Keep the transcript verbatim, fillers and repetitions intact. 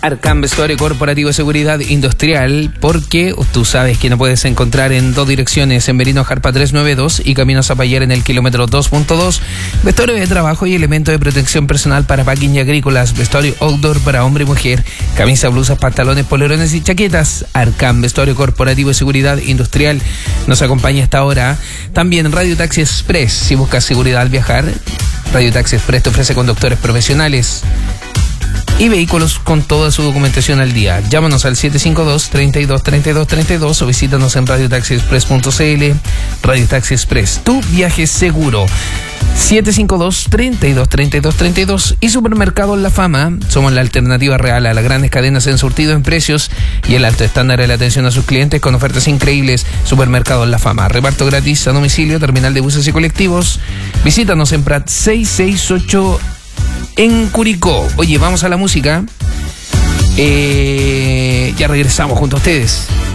Arcam Vestuario Corporativo de Seguridad Industrial, porque tú sabes que no puedes encontrar en dos direcciones, en Merino Jarpa trescientos noventa y dos y Camino Zapallar en el kilómetro dos punto dos. Vestuario de trabajo y elementos de protección personal para packing y agrícolas. Vestuario outdoor para hombre y mujer. Camisa, blusas, pantalones, polerones y chaquetas. Arcam Vestuario Corporativo de Seguridad Industrial nos acompaña hasta ahora. También Radio Taxi Express. Si buscas seguridad al viajar, Radio Taxi Express te ofrece conductores profesionales y vehículos con toda su documentación al día. Llámanos al siete cinco dos, treinta y dos, treinta y dos, treinta y dos o visítanos en radio taxi express punto c l. Radio Taxi Express, tu viaje seguro. siete cinco dos, treinta y dos, treinta y dos, treinta y dos y Supermercados La Fama. Somos la alternativa real a las grandes cadenas en surtido, en precios y el alto estándar de la atención a sus clientes con ofertas increíbles. Supermercados La Fama. Reparto gratis a domicilio, terminal de buses y colectivos. Visítanos en Prat seiscientos sesenta y ocho en Curicó. Oye, vamos a la música. Eh, ya regresamos junto a ustedes.